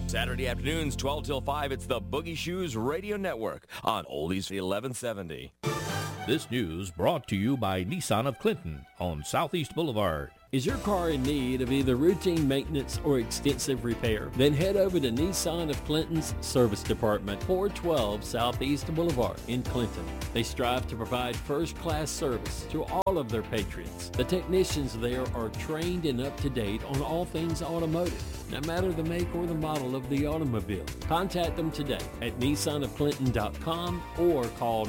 Saturday afternoons, 12 till 5, it's the Boogie Shoes Radio Network on Oldies 1170. This news brought to you by Nissan of Clinton on Southeast Boulevard. Is your car in need of either routine maintenance or extensive repair? Then head over to Nissan of Clinton's Service Department, 412 Southeast Boulevard in Clinton. They strive to provide first-class service to all of their patrons. The technicians there are trained and up to date on all things automotive, no matter the make or the model of the automobile. Contact them today at nissanofclinton.com or call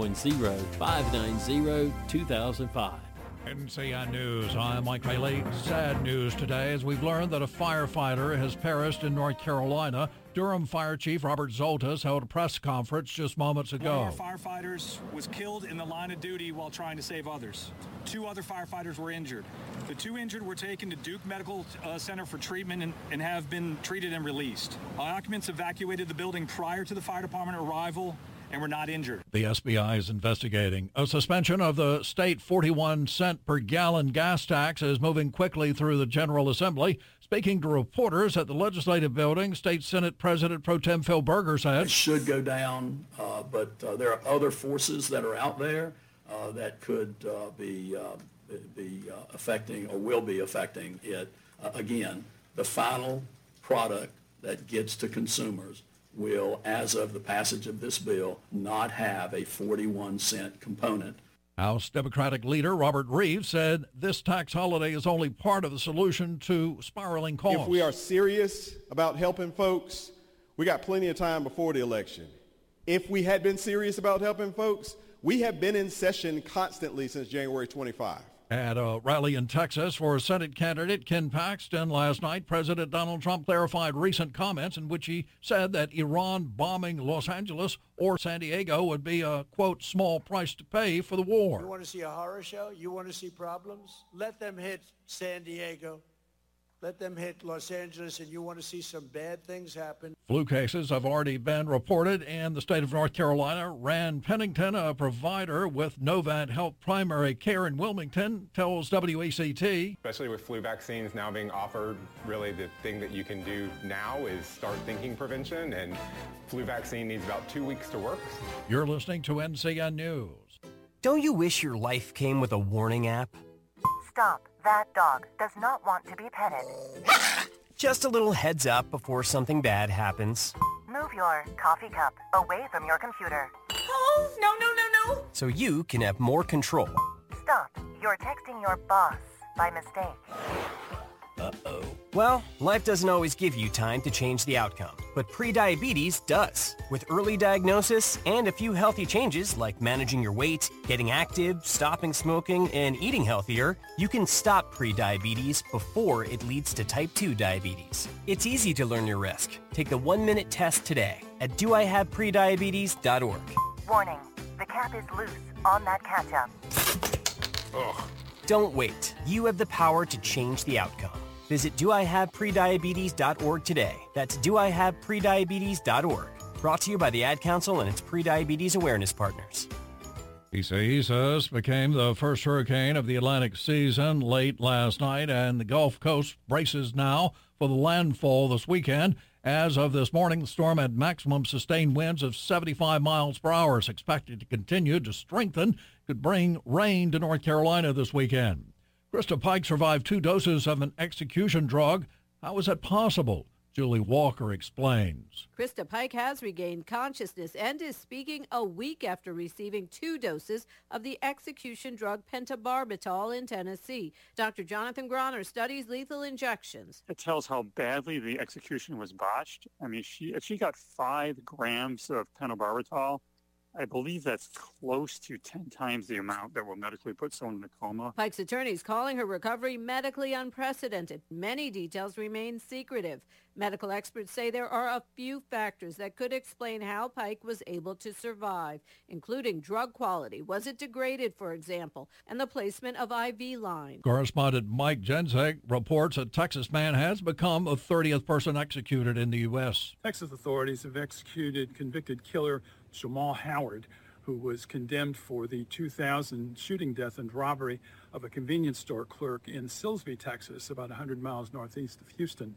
910-590-2005. NCN News, I'm Mike Bailey. Sad news today as we've learned that a firefighter has perished in North Carolina. Durham Fire Chief Robert Zoltas held a press conference just moments ago. One of our firefighters was killed in the line of duty while trying to save others. 2 other firefighters were injured. The 2 injured were taken to Duke Medical Center for treatment and have been treated and released. Our occupants evacuated the building prior to the fire department arrival and were not injured. The SBI is investigating. A suspension of the state 41-cent per gallon gas tax is moving quickly through the General Assembly. Speaking to reporters at the Legislative Building, State Senate President Pro Tem Phil Berger said, it should go down, but there are other forces that are out there that could be affecting or will be affecting it. Again, the final product that gets to consumers will, as of the passage of this bill, not have a 41-cent component. House Democratic leader Robert Reeves said this tax holiday is only part of the solution to spiraling costs. If we are serious about helping folks, we got plenty of time before the election. If we had been serious about helping folks, we have been in session constantly since January 25. At a rally in Texas for Senate candidate Ken Paxton last night, President Donald Trump clarified recent comments in which he said that Iran bombing Los Angeles or San Diego would be a, quote, small price to pay for the war. You want to see a horror show? You want to see problems? Let them hit San Diego. Let them hit Los Angeles, and you want to see some bad things happen. Flu cases have already been reported in the state of North Carolina. Rand Pennington, a provider with Novant Health Primary Care in Wilmington, tells WECT. Especially with flu vaccines now being offered, really the thing that you can do now is start thinking prevention, and flu vaccine needs about 2 weeks to work. You're listening to NCN News. Don't you wish your life came with a warning app? Stop. That dog does not want to be petted. Just a little heads up before something bad happens. Move your coffee cup away from your computer. Oh, no. So you can have more control. Stop. You're texting your boss by mistake. Uh-oh. Well, life doesn't always give you time to change the outcome, but prediabetes does. With early diagnosis and a few healthy changes like managing your weight, getting active, stopping smoking, and eating healthier, you can stop prediabetes before it leads to type 2 diabetes. It's easy to learn your risk. Take the 1-minute test today at doihaveprediabetes.org. Warning, the cap is loose on that ketchup. Ugh. Don't wait. You have the power to change the outcome. Visit doihaveprediabetes.org today. That's doihaveprediabetes.org. Brought to you by the Ad Council and its Prediabetes Awareness Partners. Isaias became the first hurricane of the Atlantic season late last night, and the Gulf Coast braces now for the landfall this weekend. As of this morning, the storm had maximum sustained winds of 75 miles per hour. It's expected to continue to strengthen, could bring rain to North Carolina this weekend. Krista Pike survived 2 doses of an execution drug. How is that possible? Julie Walker explains. Krista Pike has regained consciousness and is speaking a week after receiving 2 doses of the execution drug pentobarbital in Tennessee. Dr. Jonathan Groner studies lethal injections. It tells how badly the execution was botched. I mean, if she got 5 grams of pentobarbital, I believe that's close to 10 times the amount that will medically put someone in a coma. Pike's attorneys calling her recovery medically unprecedented. Many details remain secretive. Medical experts say there are a few factors that could explain how Pike was able to survive, including drug quality. Was it degraded, for example, and the placement of IV lines? Correspondent Mike Jensek reports a Texas man has become the 30th person executed in the U.S. Texas authorities have executed convicted killer Jamal Howard, who was condemned for the 2000 shooting death and robbery of a convenience store clerk in Silsbee, Texas, about 100 miles northeast of Houston.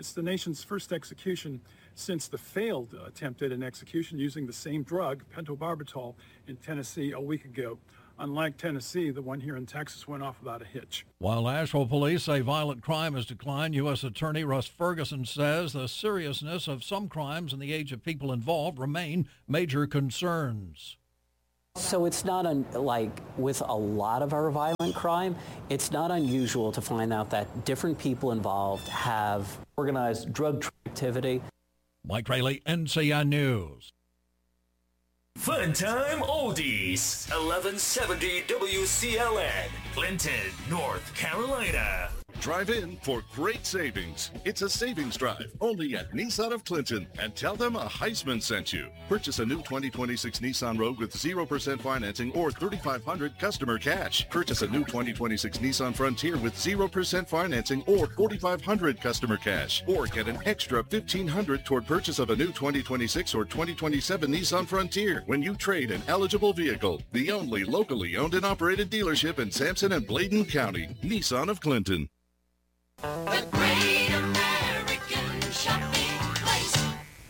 It's the nation's first execution since the failed attempt at an execution using the same drug, pentobarbital, in Tennessee a week ago. Unlike Tennessee, the one here in Texas went off without a hitch. While Asheville police say violent crime has declined, U.S. Attorney Russ Ferguson says the seriousness of some crimes and the age of people involved remain major concerns. So it's not like with a lot of our violent crime, it's not unusual to find out that different people involved have organized drug activity. Mike Rayleigh, NCI News. Fun Time Oldies, 1170 WCLN, Clinton, North Carolina. Drive in for great savings. It's a savings drive only at Nissan of Clinton, and tell them a Heisman sent you. Purchase a new 2026 Nissan Rogue with 0% financing or $3,500 customer cash. Purchase a new 2026 Nissan Frontier with 0% financing or $4,500 customer cash. Or get an extra $1,500 toward purchase of a new 2026 or 2027 Nissan Frontier when you trade an eligible vehicle. The only locally owned and operated dealership in Sampson and Bladen County. Nissan of Clinton. The Great American Shopping Place.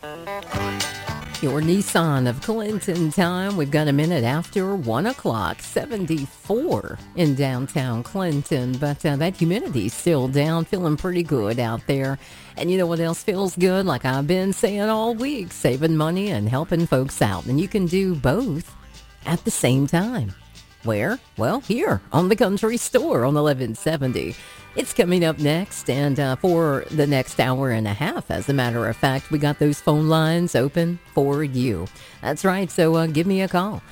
Your Nissan of Clinton time. We've got a minute after 1 o'clock, 74 in downtown Clinton. But that humidity's still down, feeling pretty good out there. And you know what else feels good? Like I've been saying all week, saving money and helping folks out. And you can do both at the same time. Where? Well, here on the Country Store on 1170. It's coming up next, and for the next hour and a half, as a matter of fact, we got those phone lines open for you. That's right, so give me a call,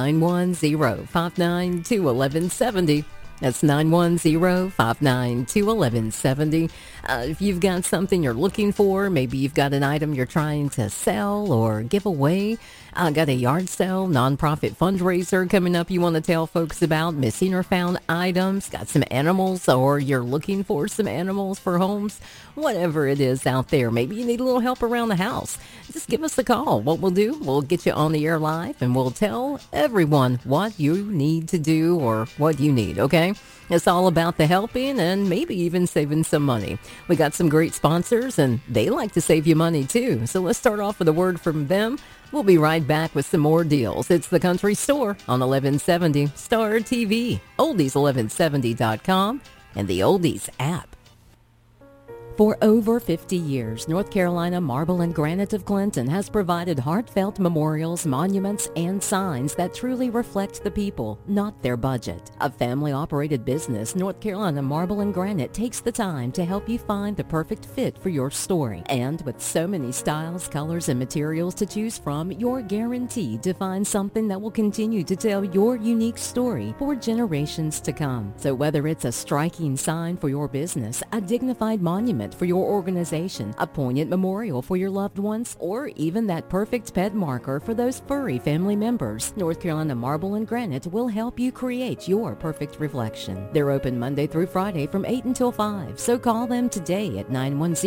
910-592-1170. That's 910-592-1170. If you've got something you're looking for, maybe you've got an item you're trying to sell or give away, got a yard sale, nonprofit fundraiser coming up you want to tell folks about, missing or found items, got some animals, or you're looking for some animals for homes, whatever it is out there. Maybe you need a little help around the house. Just give us a call. What we'll do, we'll get you on the air live, and we'll tell everyone what you need to do or what you need, okay? It's all about the helping and maybe even saving some money. We got some great sponsors, and they like to save you money, too. So let's start off with a word from them. We'll be right back with some more deals. It's the Country Store on 1170 Star TV, oldies1170.com, and the Oldies app. For over 50 years, North Carolina Marble and Granite of Clinton has provided heartfelt memorials, monuments, and signs that truly reflect the people, not their budget. A family-operated business, North Carolina Marble and Granite takes the time to help you find the perfect fit for your story. And with so many styles, colors, and materials to choose from, you're guaranteed to find something that will continue to tell your unique story for generations to come. So whether it's a striking sign for your business, a dignified monument for your organization, a poignant memorial for your loved ones, or even that perfect pet marker for those furry family members, North Carolina Marble and Granite will help you create your perfect reflection. They're open Monday through Friday from 8 until 5, so call them today at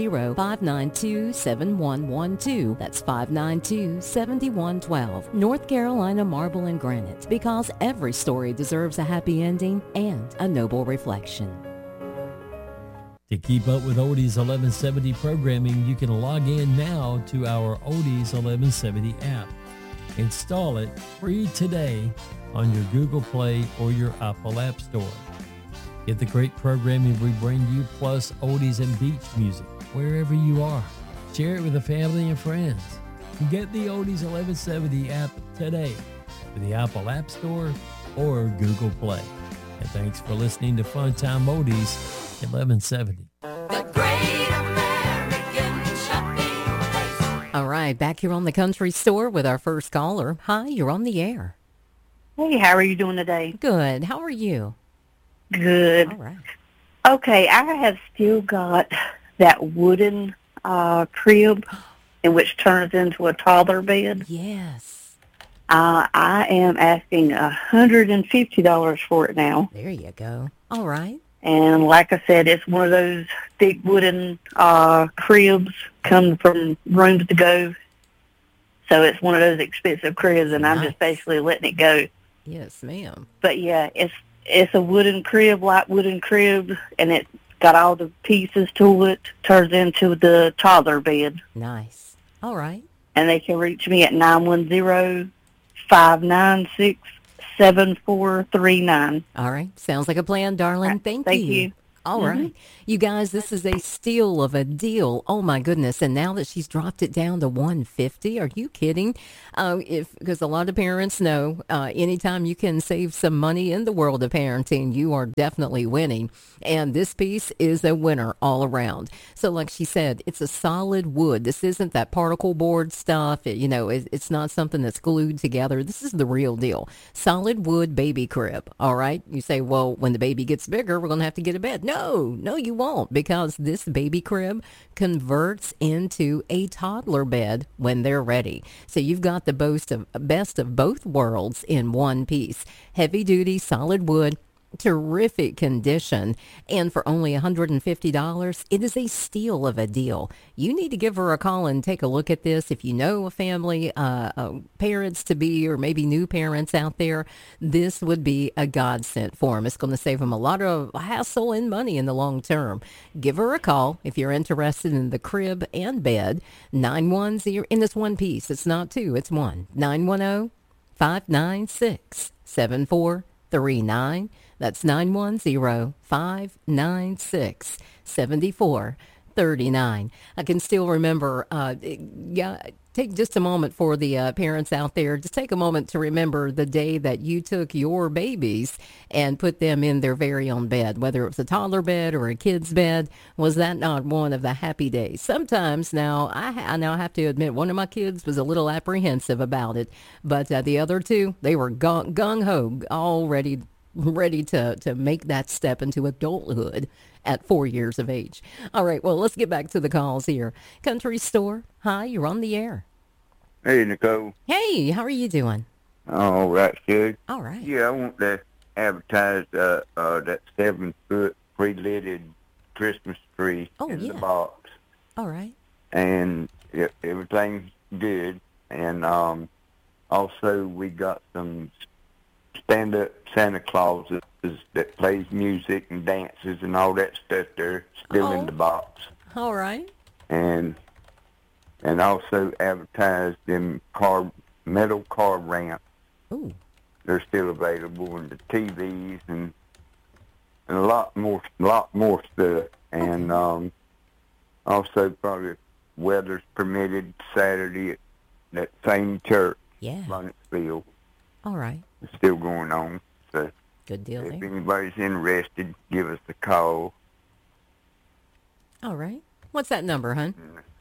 910-592-7112. That's 592-7112. North Carolina Marble and Granite, because every story deserves a happy ending and a noble reflection. To keep up with Oldies 1170 programming, you can log in now to our Oldies 1170 app. Install it free today on your Google Play or your Apple App Store. Get the great programming we bring you, plus oldies and beach music, wherever you are. Share it with the family and friends. Get the Oldies 1170 app today with the Apple App Store or Google Play. And thanks for listening to Fun Time Oldies 1170. The Great American Shopping Place. All right, back here on the Country Store with our first caller. Hi, you're on the air. Hey, how are you doing today? Good. How are you? Good. All right. Okay, I have still got that wooden crib in which turns into a toddler bed. Yes. I am asking $150 for it now. There you go. All right. And like I said, it's one of those big wooden cribs come from rooms to go. So it's one of those expensive cribs, and I'm just basically letting it go. Yes, ma'am. But yeah, it's a wooden crib, light wooden crib, and got all the pieces to it, turns into the toddler bed. Nice. All right. And they can reach me at 910-596-7439. All right. Sounds like a plan, darling. Thank you. All right. You guys, this is a steal of a deal. Oh, my goodness. And now that she's dropped it down to $150, are you kidding? Because a lot of parents know anytime you can save some money in the world of parenting, you are definitely winning. And this piece is a winner all around. So like she said, it's a solid wood. This isn't that particle board stuff. It's not something that's glued together. This is the real deal. Solid wood baby crib. All right. You say, well, when the baby gets bigger, we're going to have to get a bed. No, you won't, because this baby crib converts into a toddler bed when they're ready. So you've got the best of both worlds in one piece. Heavy duty, solid wood, terrific condition, and for only $150, it is a steal of a deal. You need to give her a call and take a look at this. If you know a family, parents to be, or maybe new parents out there, this would be a godsend for them. It's going to save them a lot of hassle and money in the long term. Give her a call if you're interested in the crib and bed. 910, in this one piece. It's not two, it's one. 910-596-7439. That's 910-596-7439. I can still remember, take just a moment for the parents out there. Just take a moment to remember the day that you took your babies and put them in their very own bed, whether it was a toddler bed or a kid's bed. Was that not one of the happy days? Sometimes now, I now have to admit, one of my kids was a little apprehensive about it, but the other two, they were gung-ho, all ready to make that step into adulthood at 4 years of age. All right, well, let's get back to the calls here. Country Store, hi, you're on the air. Hey, Nicole. Hey, how are you doing? All right, good. All right. Yeah, I want to advertise that 7-foot pre-lidded Christmas tree in the box. All right. And everything's good. And also we got some stand-up Santa Clauses that plays music and dances and all that stuff. They're still in the box. All right. And also advertise them metal car ramps. Ooh. They're still available, and the TVs and a lot more stuff. And also probably weather's permitted Saturday at that same church, Lawrenceville. All right. It's still going on. So good deal if there. anybody's interested, give us a call. All right. What's that number, hon?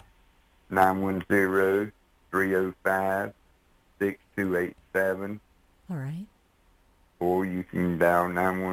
910-305-6287. All right. Or you can dial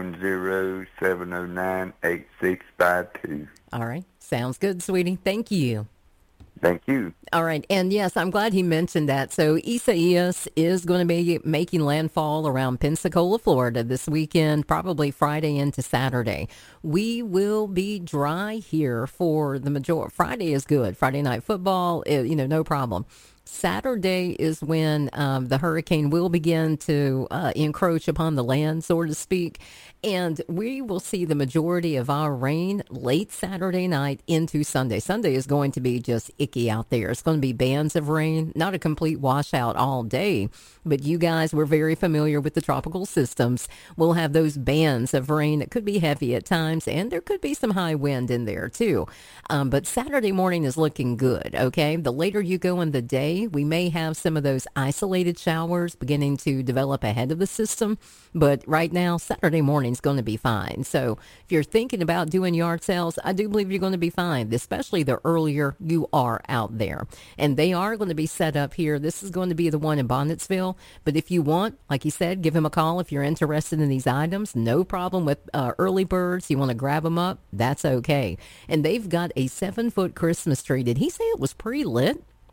910-709-8652. All right. Sounds good, sweetie. Thank you. Thank you. All right. And yes, I'm glad he mentioned that. So Isaias is going to be making landfall around Pensacola, Florida this weekend, probably Friday into Saturday. We will be dry here for the majority. Friday is good. Friday night football, no problem. Saturday is when the hurricane will begin to encroach upon the land, so to speak, and we will see the majority of our rain late Saturday night into Sunday. Sunday is going to be just icky out there. It's going to be bands of rain, not a complete washout all day, but you guys, we're very familiar with the tropical systems. We'll have those bands of rain that could be heavy at times, and there could be some high wind in there too. But Saturday morning is looking good, okay? The later you go in the day, we may have some of those isolated showers beginning to develop ahead of the system, but right now, Saturday morning is going to be fine. So if you're thinking about doing yard sales, I do believe you're going to be fine, especially the earlier you are out there. And they are going to be set up here. This is going to be the one in Bonnetsville, but if you want, like you said, give him a call if you're interested in these items. No problem with early birds. You want to grab them up, that's okay. And they've got a 7-foot Christmas tree. Did he say it was pre-lit?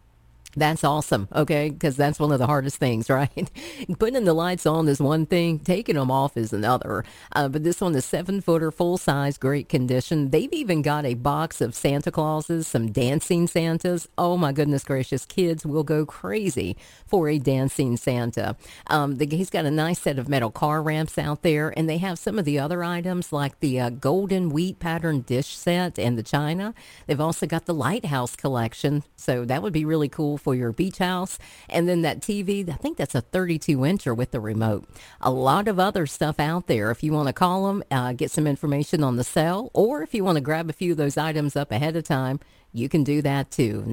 That's awesome, okay? Because that's one of the hardest things, right? Putting the lights on is one thing, taking them off is another. But this one is 7-footer, full size, great condition. They've even got a box of Santa Clauses, some dancing Santas. Oh my goodness gracious, kids will go crazy for a dancing Santa. He's got a nice set of metal car ramps out there, and they have some of the other items like the golden wheat pattern dish set and the china. They've also got the lighthouse collection, so that would be really cool for your beach house. And then that TV, I think that's a 32-incher with the remote. A lot of other stuff out there. If you want to call them, get some information on the sale, or if you want to grab a few of those items up ahead of time, you can do that too.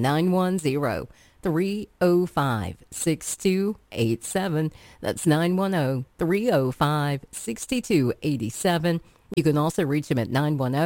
910-305-6287. That's 910-305-6287. You can also reach them at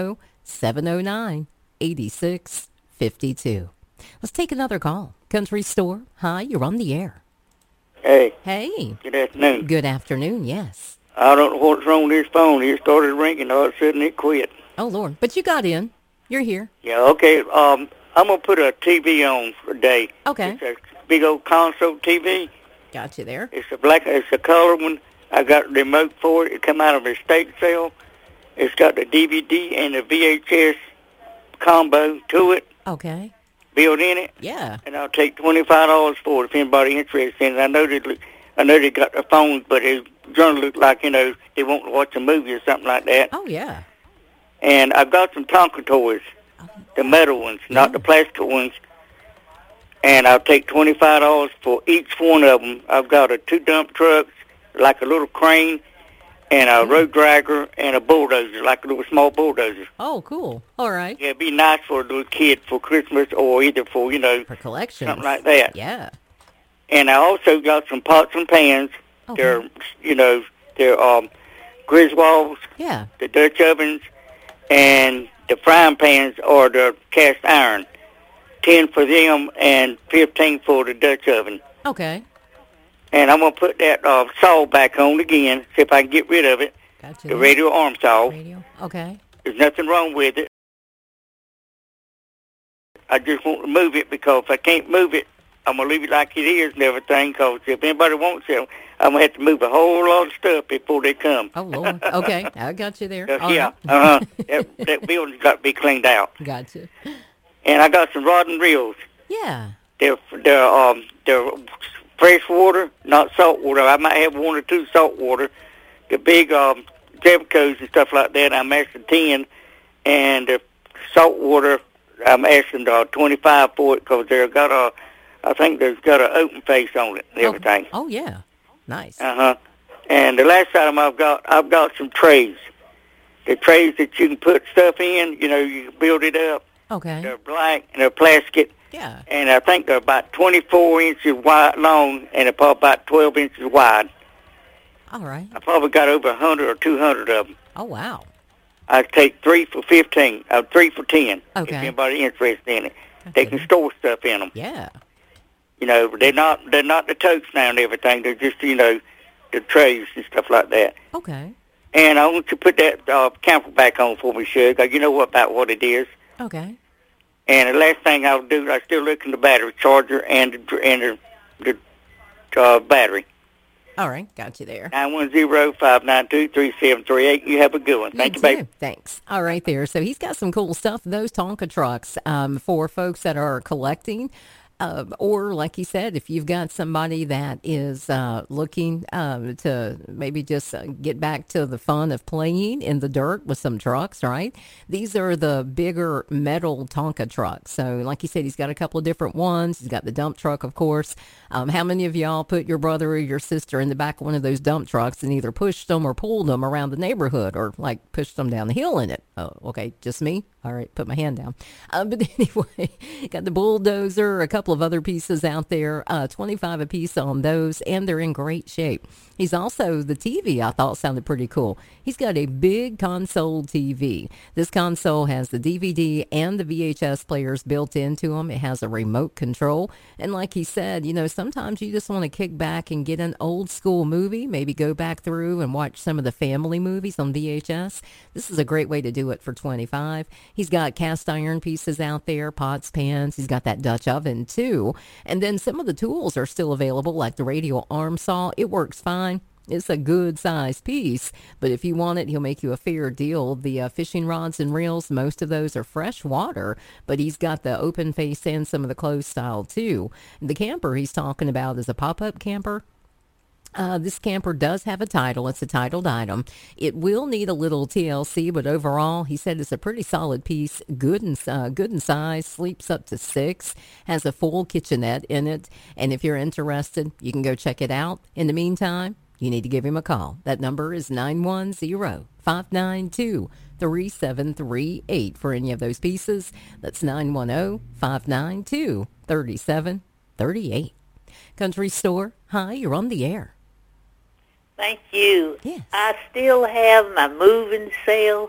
910-709-8652. Let's take another call. Country Store. Hi, you're on the air. Hey. Hey. Good afternoon. Good afternoon, yes. I don't know what's wrong with this phone. It started ringing. All of a sudden it quit. Oh, Lord. But you got in. You're here. Yeah, okay. I'm going to put a TV on for a day. Okay. It's a big old console TV. Got you there. It's a color one. I got the remote for it. It come out of a estate sale. It's got the DVD and the VHS combo to it. Okay. Built in it. Yeah. And I'll take $25 for it if anybody interested in it. I know they got the phones, but it generally look like, they won't watch a movie or something like that. Oh, yeah. And I've got some Tonka toys, the metal ones, not the plastic ones. And I'll take $25 for each one of them. I've got 2 dump trucks, like a little crane, and a road dragger, and a bulldozer, like a little small bulldozer. Oh, cool. All right. Yeah, it'd be nice for a little kid for Christmas or either for, for collections. something like that. Yeah. And I also got some pots and pans. Okay. They're Griswolds, yeah, the Dutch ovens, and the frying pans are the cast iron. 10 for them and 15 for the Dutch oven. Okay. And I'm going to put that saw back on again, see if I can get rid of it. Gotcha. The radio arm saw. Okay. There's nothing wrong with it. I just want to move it because if I can't move it, I'm going to leave it like it is and everything, because if anybody wants it, I'm going to have to move a whole lot of stuff before they come. Oh, Lord. Okay. I got you there. All yeah. right. That building's got to be cleaned out. Gotcha. And I got some rod and reels. Yeah. They're fresh water, not salt water. I might have 1 or 2 salt water. The big Jevicos and stuff like that, I'm asking 10. And the salt water, I'm asking 25 for it because I think there's got an open face on it and everything. Oh, yeah. Nice. And the last item I've got some trays. The trays that you can put stuff in, you can build it up. Okay. They're black and they're plastic. Yeah. And I think they're about 24 inches wide long and they're probably about 12 inches wide. All right. I probably got over 100 or 200 of them. Oh, wow. I take 3 for 15, 3 for 10. Okay. If anybody interested in it, they can store stuff in them. Yeah. They're not the totes now and everything. They're just the trays and stuff like that. Okay. And I want you to put that camper back on for me, Shug. You know about what it is. Okay. And the last thing I'll do, I still look in the battery charger and the battery. All right, got you there. 910-592-3738. You have a good one. Thank you, baby. Thanks. All right there. So he's got some cool stuff, those Tonka trucks, for folks that are collecting. Or, like he said, if you've got somebody that is looking to maybe just get back to the fun of playing in the dirt with some trucks, right? These are the bigger metal Tonka trucks. So, like he said, he's got a couple of different ones. He's got the dump truck, of course. How many of y'all put your brother or your sister in the back of one of those dump trucks and either pushed them or pulled them around the neighborhood or, pushed them down the hill in it? Oh, okay, just me? All right, put my hand down. But anyway, got the bulldozer, a couple of other pieces out there, 25 a piece on those, and they're in great shape. He's also, the TV I thought sounded pretty cool. He's got a big console TV. This console has the DVD and the VHS players built into them. It has a remote control. And like he said, sometimes you just want to kick back and get an old school movie, maybe go back through and watch some of the family movies on VHS. This is a great way to do it for $25. He's got cast iron pieces out there, pots, pans. He's got that Dutch oven, too. And then some of the tools are still available, like the radial arm saw. It works fine. It's a good-sized piece, but if you want it, he'll make you a fair deal. The fishing rods and reels, most of those are fresh water, but he's got the open face and some of the closed style, too. The camper he's talking about is a pop-up camper. This camper does have a title. It's a titled item. It will need a little TLC, but overall, he said it's a pretty solid piece, good in size, sleeps up to 6, has a full kitchenette in it, and if you're interested, you can go check it out. In the meantime, you need to give him a call. That number is 910-592-3738 for any of those pieces. That's 910-592-3738. Country Store, hi, you're on the air. Thank you. Yes. I still have my moving sale